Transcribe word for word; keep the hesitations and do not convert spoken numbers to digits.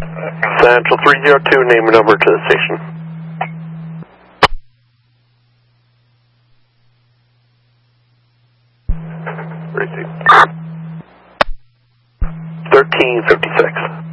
Central three zero two, name and number to the station. thirteen fifty-six.